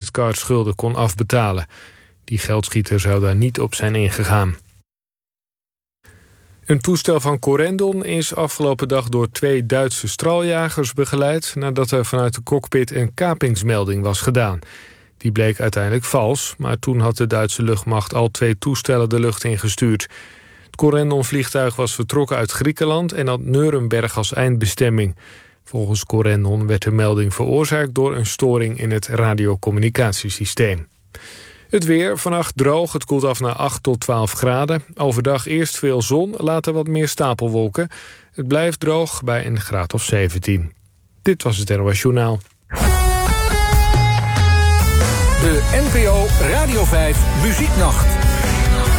creditcardschulden kon afbetalen. Die geldschieter zou daar niet op zijn ingegaan. Een toestel van Corendon is afgelopen dag door 2 Duitse straljagers begeleid nadat er vanuit de cockpit een kapingsmelding was gedaan. Die bleek uiteindelijk vals, maar toen had de Duitse luchtmacht al 2 toestellen de lucht ingestuurd. Het Corendon-vliegtuig was vertrokken uit Griekenland en had Nuremberg als eindbestemming. Volgens Corendon werd de melding veroorzaakt door een storing in het radiocommunicatiesysteem. Het weer, vannacht droog, het koelt af naar 8 tot 12 graden. Overdag eerst veel zon, later wat meer stapelwolken. Het blijft droog bij een graad of 17. Dit was het NOS Journaal. De NPO Radio 5 Muzieknacht.